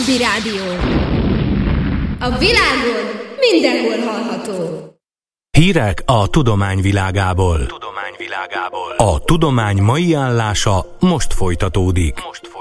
Csabi Rádió. A világon mindenhol hallható. Hírek a tudomány világából. A tudomány mai állása most folytatódik.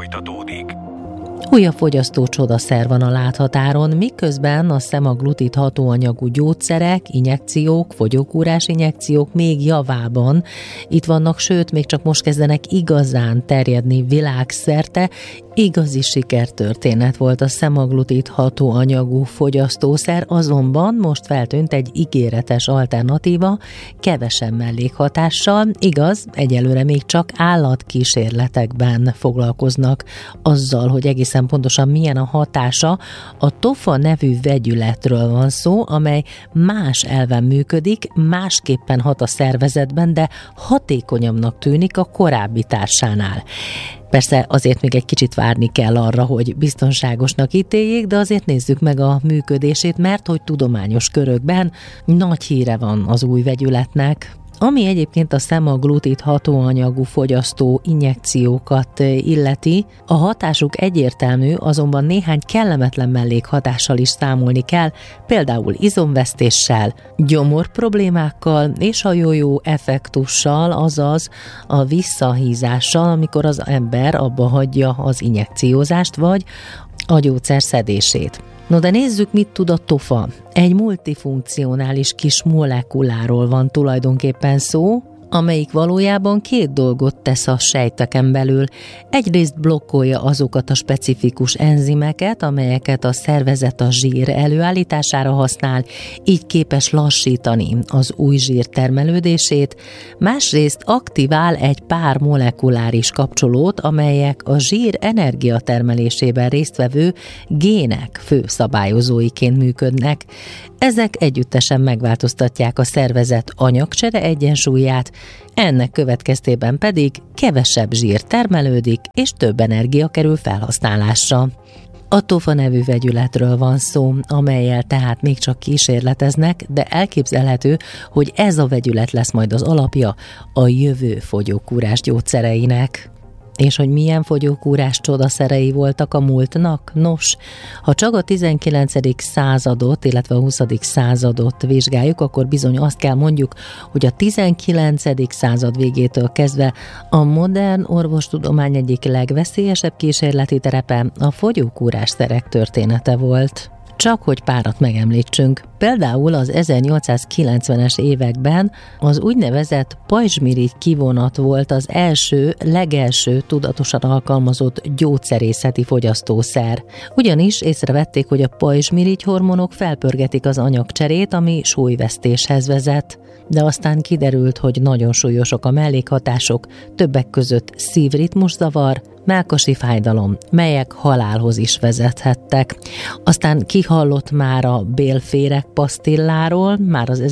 Újabb fogyasztó csodaszer van a láthatáron, miközben a szemaglutit hatóanyagú gyógyszerek, injekciók, fogyókúrás injekciók még javában itt vannak, sőt, még csak most kezdenek igazán terjedni világszerte. Igazi sikertörténet volt a szemaglutit hatóanyagú fogyasztószer, azonban most feltűnt egy ígéretes alternatíva, kevesebb mellékhatással, igaz, egyelőre még csak állatkísérletekben foglalkoznak azzal, hogy egészen pontosan milyen a hatása. A TOFA nevű vegyületről van szó, amely más elven működik, másképpen hat a szervezetben, de hatékonyabbnak tűnik a korábbi társánál. Persze azért még egy kicsit várni kell arra, hogy biztonságosnak ítéljék, de azért nézzük meg a működését, mert hogy tudományos körökben nagy híre van az új vegyületnek. Ami egyébként a szemaglutit hatóanyagú fogyasztó injekciókat illeti, a hatásuk egyértelmű, azonban néhány kellemetlen mellékhatással is számolni kell, például izomvesztéssel, gyomor problémákkal és a jó effektussal, azaz a visszahízással, amikor az ember abba hagyja az injekciózást vagy a gyógyszer szedését. No de nézzük, mit tud a TOFA. Egy multifunkcionális kis molekuláról van tulajdonképpen szó, amelyik valójában két dolgot tesz a sejteken belül. Egyrészt blokkolja azokat a specifikus enzimeket, amelyeket a szervezet a zsír előállítására használ, így képes lassítani az új zsír termelődését, másrészt aktivál egy pár molekuláris kapcsolót, amelyek a zsír energiatermelésében résztvevő gének fő szabályozóiként működnek. Ezek együttesen megváltoztatják a szervezet anyagcsere egyensúlyát, ennek következtében pedig kevesebb zsír termelődik, és több energia kerül felhasználásra. A TOFA nevű vegyületről van szó, amellyel tehát még csak kísérleteznek, de elképzelhető, hogy ez a vegyület lesz majd az alapja a jövő fogyókúrás gyógyszereinek. És hogy milyen fogyókúrás csodaszerei voltak a múltnak? Nos, ha csak a 19. századot, illetve a 20. századot vizsgáljuk, akkor bizony azt kell mondjuk, hogy a 19. század végétől kezdve a modern orvostudomány egyik legveszélyesebb kísérleti terepe a fogyókúrás szerek története volt. Csak hogy párat megemlítsünk. Például az 1890-es években az úgynevezett pajzsmirigy kivonat volt az legelső tudatosan alkalmazott gyógyszerészeti fogyasztószer. Ugyanis észrevették, hogy a pajzsmirigy hormonok felpörgetik az anyagcserét, ami súlyvesztéshez vezet. De aztán kiderült, hogy nagyon súlyosok a mellékhatások, többek között szívritmuszavar, mellkasi fájdalom, melyek halálhoz is vezethettek. Aztán kihallott már a bélféreg pasztilláról, már az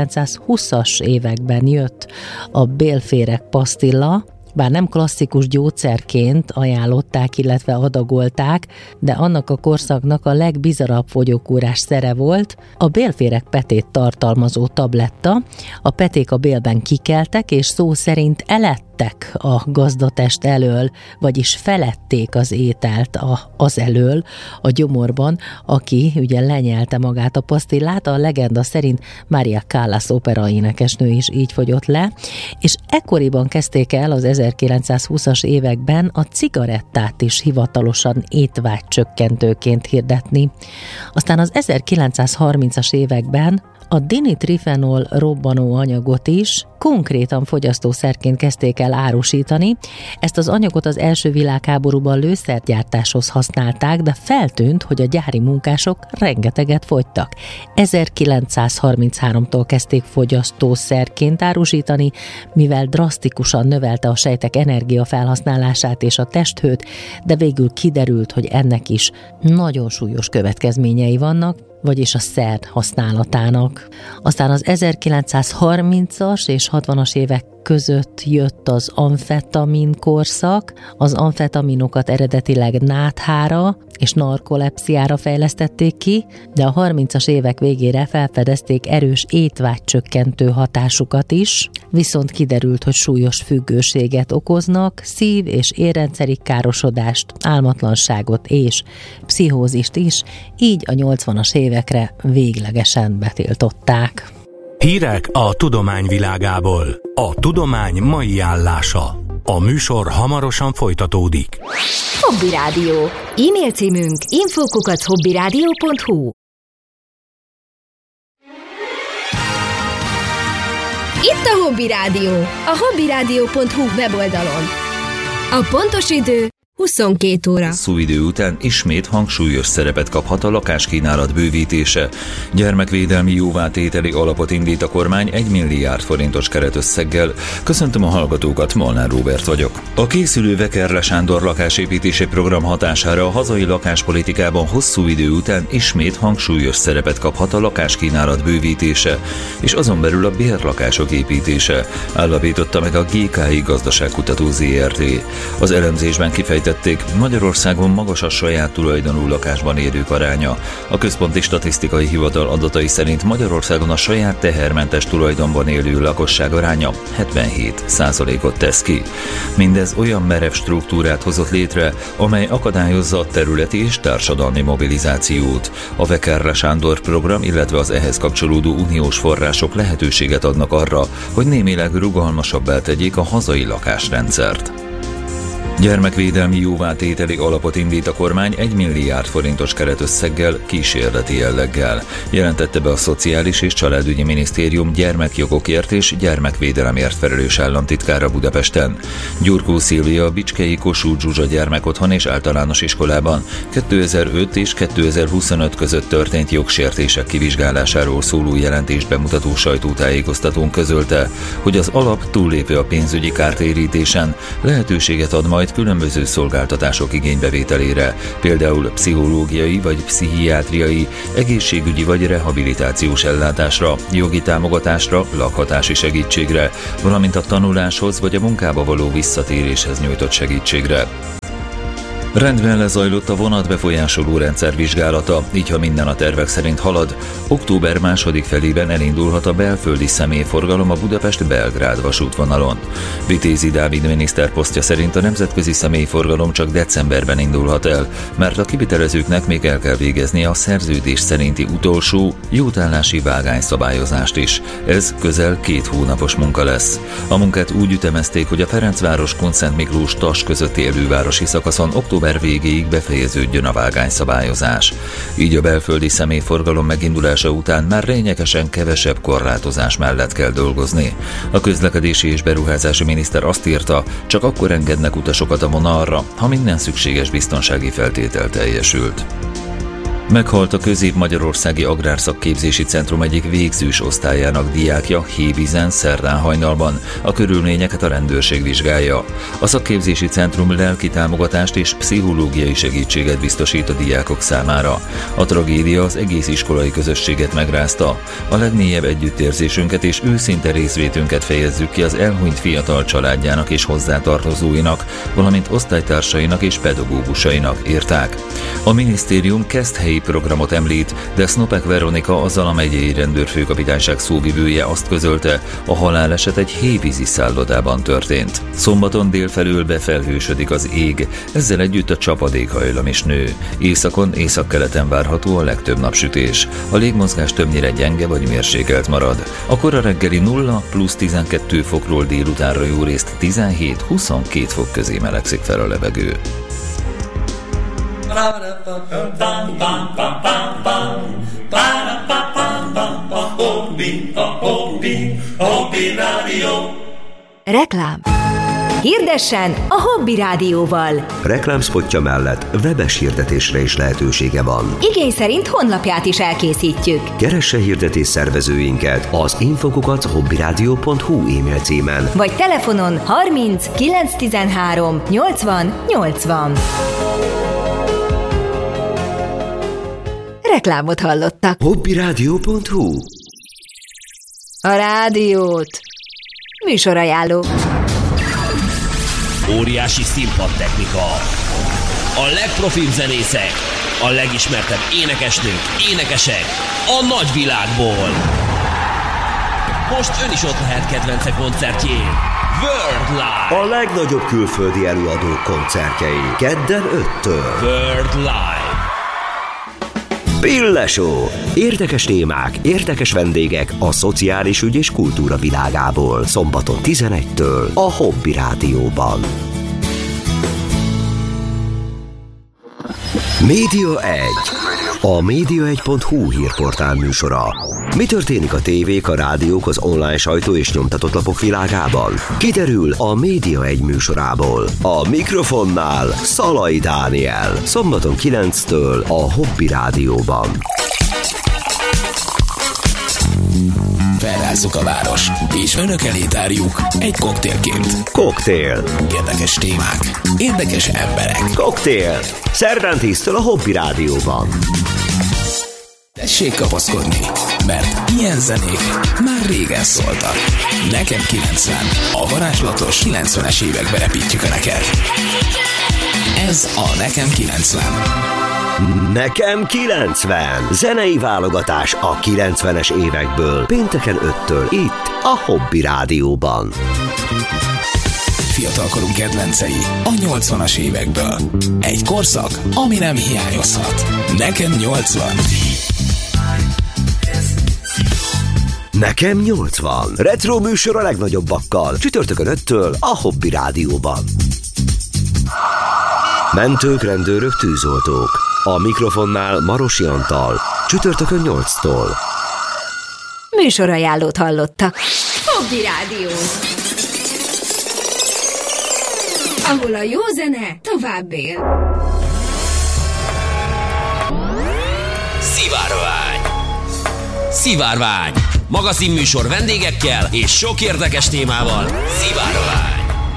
1920-as években jött a bélféreg pasztilla, bár nem klasszikus gyógyszerként ajánlották, illetve adagolták, de annak a korszaknak a legbizarabb fogyókúrás szere volt a bélféreg petét tartalmazó tabletta. A peték a bélben kikeltek, és szó szerint elettek a gazdatest elől, vagyis felették az ételt az elől a gyomorban, aki ugye lenyelte magát a pasztillát. A legenda szerint Maria Callas operaénekesnő is így fogyott le, és ekkoriban kezdték el az 1920-as években a cigarettát is hivatalosan étvágycsökkentőként hirdetni. Aztán az 1930-as években a dinitrifenol robbanó anyagot is konkrétan fogyasztószerként kezdték el árusítani. Ezt az anyagot az első világháborúban lőszergyártáshoz használták, de feltűnt, hogy a gyári munkások rengeteget fogytak. 1933-tól kezdték fogyasztószerként árusítani, mivel drasztikusan növelte a sejtek energiafelhasználását és a testhőt, de végül kiderült, hogy ennek is nagyon súlyos következményei vannak, vagyis a szer használatának. Aztán az 1930-as és 60-as évek között jött az amfetamin korszak. Az amfetaminokat eredetileg náthára és narkolepsziára fejlesztették ki, de a 30-as évek végére felfedezték erős étvágycsökkentő hatásukat is, viszont kiderült, hogy súlyos függőséget okoznak, szív- és érrendszeri károsodást, álmatlanságot és pszichózist is, így a 80-as évekre véglegesen betiltották. Hírek a tudomány világából. A tudomány mai állása. A műsor hamarosan folytatódik. Hobby Rádió. E-mail címünk info@hobbyradio.hu. Itt a Hobby Rádió, a hobbyradio.hu weboldalon. A pontos idő 22 óra. Hosszú idő után ismét hangsúlyos szerepet kaphat a lakáskínálat bővítése. Gyermekvédelmi jóvátételi alapot indít a kormány 1 milliárd forintos keretösszeggel. Köszöntöm a hallgatókat, Molnár Róbert vagyok. A készülő Vekerle Sándor lakásépítési program hatására a hazai lakáspolitikában hosszú idő után ismét hangsúlyos szerepet kaphat a lakáskínálat bővítése, és azon belül a bérlakások építése, állapította meg a GKI Gazdaságkutató ZRT. Az elemzésben kifejtették, Magyarországon magas a saját tulajdonú lakásban élők aránya. A Központi Statisztikai Hivatal adatai szerint Magyarországon a saját tehermentes tulajdonban élő lakosság aránya 77%-ot tesz ki. Mindez olyan merev struktúrát hozott létre, amely akadályozza a területi és társadalmi mobilizációt. A Vekerle Sándor program, illetve az ehhez kapcsolódó uniós források lehetőséget adnak arra, hogy némileg rugalmasabbá tegyék a hazai lakásrendszert. Gyermekvédelmi jóvátételi alapot indít a kormány 1 milliárd forintos keretösszeggel, kísérleti jelleggel, jelentette be a Szociális és Családügyi Minisztérium gyermekjogokért és gyermekvédelemért felelős államtitkára Budapesten. Gyurkó Szilvia a Bicskei Kossuth Zsuzsa gyermekotthon és általános iskolában 2005 és 2025 között történt jogsértések kivizsgálásáról szóló jelentést bemutató sajtótájékoztatón közölte, hogy az alap túllépve a pénzügyi kártérítésen lehetőséget ad majd különböző szolgáltatások igénybevételére, például pszichológiai vagy pszichiátriai, egészségügyi vagy rehabilitációs ellátásra, jogi támogatásra, lakhatási segítségre, valamint a tanuláshoz vagy a munkába való visszatéréshez nyújtott segítségre. Rendben lezajlott a vonatbefolyásoló rendszer vizsgálata, így ha minden a tervek szerint halad, október második felében elindulhat a belföldi személyforgalom a Budapest-Belgrád vasútvonalon. Vitézi Dávid miniszter posztja szerint a nemzetközi személyforgalom csak decemberben indulhat el, mert a kivitelezőknek még el kell végeznie a szerződés szerinti utolsó jótállási vágányszabályozást is. Ez közel 2 hónapos munka lesz. A munkát úgy ütemezték, hogy a Ferencváros-Kunszent Miklós-Tas közötti elővárosi szakaszon október végéig befejeződjön a vágányszabályozás. Így a belföldi személyforgalom megindulása után már lényegesen kevesebb korlátozás mellett kell dolgozni. A közlekedési és beruházási miniszter azt írta, csak akkor engednek utasokat a vonalra, ha minden szükséges biztonsági feltétel teljesült. Meghalt a Közép-Magyarországi Agrárszakképzési Centrum egyik végzős osztályának diákja Hévízen szerdán hajnalban. A körülményeket a rendőrség vizsgálja. A szakképzési centrum lelki támogatást és pszichológiai segítséget biztosít a diákok számára. A tragédia az egész iskolai közösséget megrázta. A legmélyebb együttérzésünket és őszinte részvétünket fejezzük ki az elhunyt fiatal családjának és hozzátartozóinak, valamint osztálytársainak és pedagógusainak, írták. A minisztérium kezd helyi programot említ, de Snopek Veronika, a Zala megyei rendőrfőkapitányság szóvivője azt közölte, a haláleset egy hévízi szállodában történt. Szombaton délfelől befelhősödik az ég, ezzel együtt a csapadékhajlam is nő. Északon, északkeleten várható a legtöbb napsütés. A légmozgás többnyire gyenge vagy mérsékelt marad. A kora reggeli 0 plusz 12 fokról délutánra jó részt 17-22 fok közé melegszik fel a levegő. Reklám. Hirdessen a Hobby Rádióval. Reklámspotja mellett webes hirdetésre is lehetősége van. Igény szerint honlapját is elkészítjük. Keresse hirdetés szervezőinket az info@hobbyradio.hu e-mail címen. Vagy telefonon 30 913 80 80. Reklámot hallottak. hobbyradio.hu. A rádiót Műsorajánló. Óriási színpadtechnika. A legprofibb zenészek, a legismertebb énekesnők, énekesek a nagyvilágból. Most ön is ott lehet kedvence koncertjén. World Live. A legnagyobb külföldi előadók koncertjei. Kedden 5-től. World Live. Pille Show. Érdekes témák, érdekes vendégek a szociális ügy és kultúra világából. Szombaton 11-től a Hobby Rádióban. Média 1. A média1.hu hírportál műsora. Mi történik a tévék, a rádiók, az online sajtó és nyomtatott lapok világában? Kiderül a Média 1 műsorából. A mikrofonnál Szalai Dániel. Szombaton 9-től a Hobby Rádióban. Felrázzuk a város, és önök elé tárjuk egy koktélként. Koktél. Érdekes témák, érdekes emberek. Koktél. Szerdán 10-től a Hobby Rádióban. Tessék kapaszkodni, mert ilyen zenék már régen szóltak. Nekem 90, a varázslatos 90-es évekbe repítjük Önöket. Ez a Nekem 90. Nekem 90. Zenei válogatás a 90-es évekből. Pénteken 5-től itt a Hobby Rádióban. Fiatalkorunk kedvencei a 80-as évekből. Egy korszak, ami nem hiányozhat. Nekem 80. Nekem 80. Retro műsor a legnagyobbakkal. Csütörtökön 5-től a Hobby Rádióban. Mentők, rendőrök, tűzoltók. A mikrofonnál Marosi Antal. Csütörtökön 8-tól. Műsorajánlót hallottak. Hobby Rádió. Ahol a jó zene tovább él. Szivárvány. Szivárvány. Magazinműsor vendégekkel és sok érdekes témával. Szivárvány.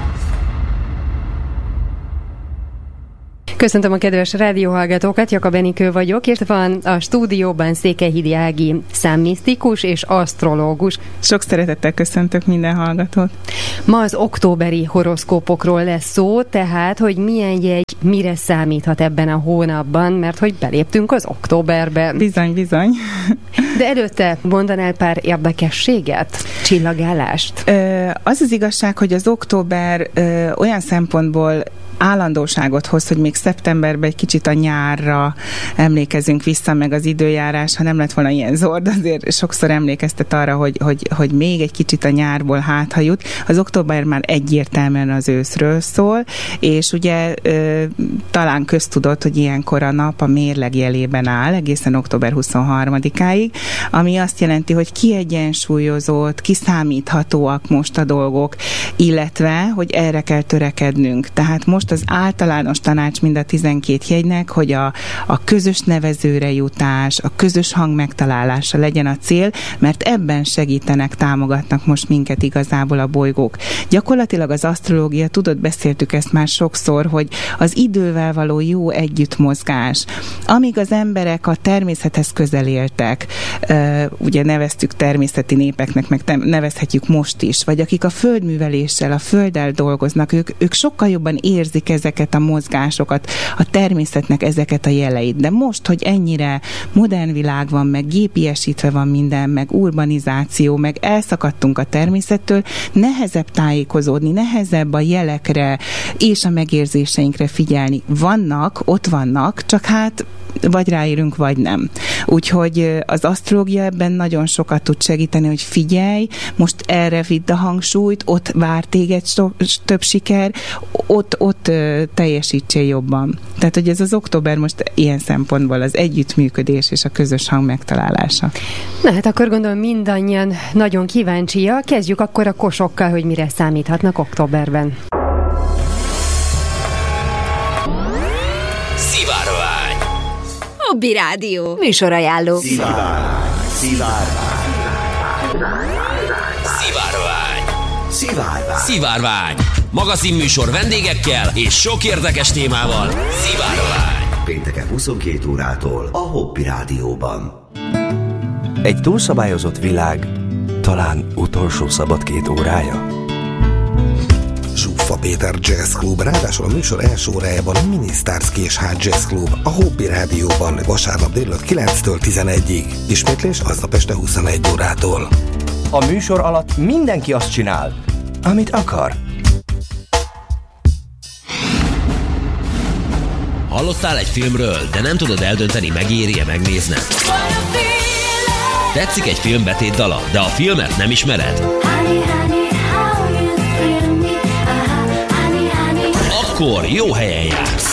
Köszöntöm a kedves rádióhallgatókat, Jakab Enikő vagyok, és van a stúdióban Székelyhidi Ági számmisztikus és asztrológus. Sok szeretettel köszöntök minden hallgatót. Ma az októberi horoszkópokról lesz szó, tehát, hogy milyen jegy mire számíthat ebben a hónapban, mert hogy beléptünk az októberbe. Bizony, bizony. De előtte mondanál pár érdekességet, csillagállást? Az az igazság, hogy az október olyan szempontból állandóságot hoz, hogy még szeptemberben egy kicsit a nyárra emlékezünk vissza, meg az időjárás, ha nem lett volna ilyen zord, azért sokszor emlékeztet arra, hogy még egy kicsit a nyárból hátha jut. Az október már egyértelműen az őszről szól, és ugye talán köztudott, hogy ilyenkor a nap a mérleg jelében áll, egészen október 23-áig, ami azt jelenti, hogy kiegyensúlyozott, kiszámíthatóak most a dolgok, illetve, hogy erre kell törekednünk. Tehát most az általános tanács mind a 12 jegynek, hogy a közös nevezőre jutás, a közös hang megtalálása legyen a cél, mert ebben segítenek, támogatnak most minket igazából a bolygók. Gyakorlatilag az asztrológia, tudod, beszéltük ezt már sokszor, hogy az idővel való jó együttmozgás, amíg az emberek a természethez közel éltek, ugye neveztük természeti népeknek, meg nevezhetjük most is, vagy akik a földműveléssel, a földdel dolgoznak, ők sokkal jobban érzik ezeket a mozgásokat, a természetnek ezeket a jeleit. De most, hogy ennyire modern világ van, meg gépiesítve van minden, meg urbanizáció, meg elszakadtunk a természettől, nehezebb tájékozódni, nehezebb a jelekre és a megérzéseinkre figyelni. Ott vannak, csak hát vagy ráérünk, vagy nem. Úgyhogy az asztrológia ebben nagyon sokat tud segíteni, hogy figyelj, most erre vidd a hangsúlyt, ott vár téged több siker, ott teljesítsél jobban. Tehát, hogy ez az október most ilyen szempontból az együttműködés és a közös hang megtalálása. Na hát akkor gondolom mindannyian nagyon kíváncsiak. Kezdjük akkor a kosokkal, hogy mire számíthatnak októberben. Hobby Rádió. Műsorajánló. Szivárvány. Szivárvány. Magazinműsor vendégekkel és sok érdekes témával. Szivárvány. Pénteken 22 órától a Hobby Rádióban. Egy túlszabályozott világ talán utolsó szabad 2 órája? Péter Jazz Club, ráadásul a műsor első órájában a Mini Starsky és Hart Jazz Club a Hobby Rádióban vasárnap délután 9-től 11-ig. Ismétlés aznap este 21 órától. A műsor alatt mindenki azt csinál, amit akar. Hallottál egy filmről, de nem tudod eldönteni, megéri-e megnézned? Tetszik egy film betétdala, de a filmet nem ismered? Akkor jó helyen jársz.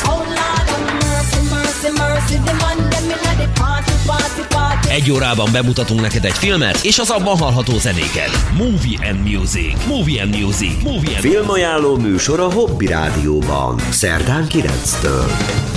Egy órában bemutatunk neked egy filmet, és az abban hallható zenéket. Movie and Music. Movie and Music. Movie and Filmajánló műsor a Hobby Rádióban. Szerdán 9-től.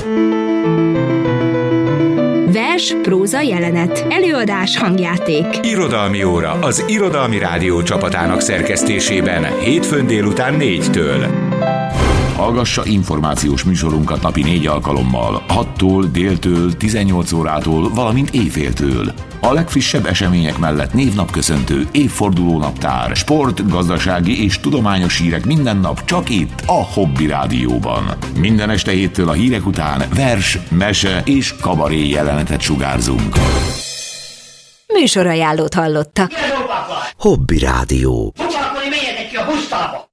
Vers, próza, jelenet. Előadás, hangjáték. Irodalmi óra az Irodalmi Rádió csapatának szerkesztésében hétfőn délután 4-től. Hallgassa információs műsorunkat napi 4 alkalommal, 6-tól, déltől, 18 órától, valamint éjféltől. A legfrissebb események mellett névnapköszöntő, évfordulónaptár, sport, gazdasági és tudományos hírek minden nap csak itt, a Hobby Rádióban. Minden este 7-től a hírek után vers, mese és kabaré jelenetet sugárzunk. Műsorajánlót hallottak. Hobby Rádió. Akkor menjetek ki a busztába!